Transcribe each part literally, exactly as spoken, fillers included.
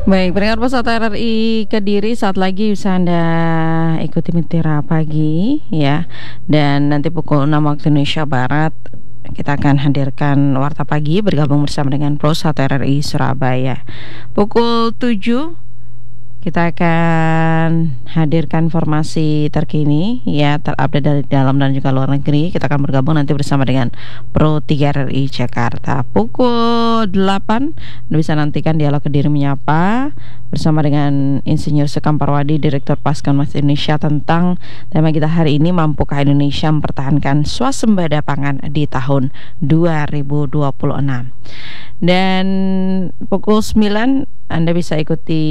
Baik, pendengar Pusat R R I Kediri, saat lagi bisa Anda ikuti Mutiara Pagi ya. Dan nanti pukul enam waktu Indonesia Barat kita akan hadirkan Warta Pagi bergabung bersama dengan Pusat R R I Surabaya. Pukul tujuh kita akan hadirkan informasi terkini ya, terupdate dari dalam dan juga luar negeri. Kita akan bergabung nanti bersama dengan Pro tiga R R I Jakarta. Pukul delapan Anda bisa nantikan Dialog Kediri Menyapa bersama dengan Insinyur Sekam Parwadi, Direktur Paskenmas Indonesia, tentang tema kita hari ini, mampukah Indonesia mempertahankan swasembada pangan di tahun dua ribu dua puluh enam. Dan pukul sembilan Anda bisa ikuti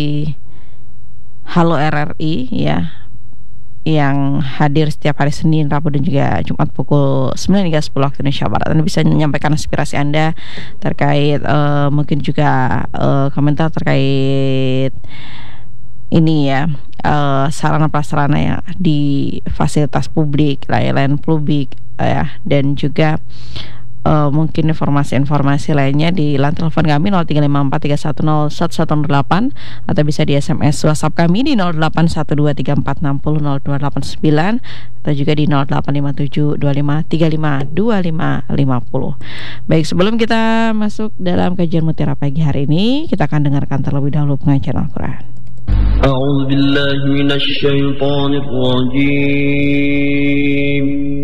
Halo R R I ya, yang hadir setiap hari Senin, Rabu dan juga Jumat pukul sembilan hingga sepuluh waktu Indonesia Barat. Anda bisa menyampaikan aspirasi Anda terkait uh, mungkin juga uh, komentar terkait ini ya, uh, sarana prasarana ya di fasilitas publik, layanan publik ya, dan juga Uh, mungkin informasi-informasi lainnya di line telepon kami nol tiga lima empat tiga satu nol satu satu nol delapan, atau bisa di S M S WhatsApp kami di nol delapan satu dua tiga empat enam nol nol dua delapan sembilan, atau juga di nol delapan lima tujuh dua lima tiga lima dua lima lima nol. Baik, sebelum kita masuk dalam kajian Mutiara Pagi hari ini, kita akan dengarkan terlebih dahulu pengajian Al-Quran. A'udzu billahi minasy syaithanir rajim.